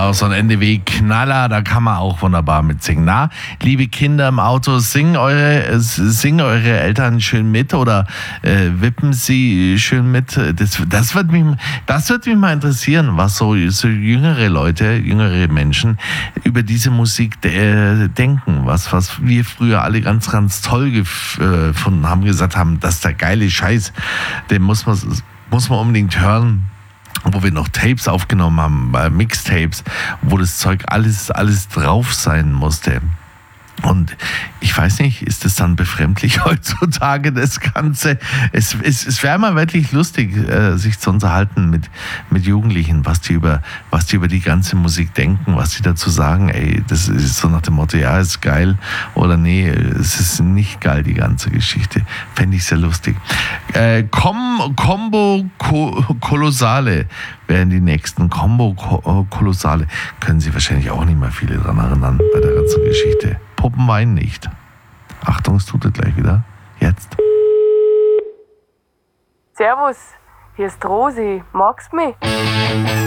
auch so ein NDW-Knaller, da kann man auch wunderbar mitsingen. Na, liebe Kinder im Auto, singen eure Eltern schön mit oder wippen sie schön mit? Das wird mich mal interessieren, was so jüngere Leute, jüngere Menschen über diese Musik denken. Was wir früher alle ganz, ganz toll gefunden haben, gesagt haben, das ist der geile Scheiß, den muss man unbedingt hören. Wo wir noch Tapes aufgenommen haben, Mixtapes, wo das Zeug alles drauf sein musste. Und ich weiß nicht, ist das dann befremdlich heutzutage, das Ganze? Es wäre mal wirklich lustig, sich zu unterhalten mit Jugendlichen, was die über die ganze Musik denken, was sie dazu sagen. Ey, das ist so nach dem Motto, ja, ist geil oder nee, es ist nicht geil, die ganze Geschichte. Fände ich sehr lustig. Combo Kolossale wären die nächsten. Combo Kolossale. Können Sie wahrscheinlich auch nicht mehr viele dran erinnern bei der ganzen Geschichte. Puppen weinen nicht. Achtung, es tut es gleich wieder. Jetzt. Servus, hier ist Rosi. Magst du mich?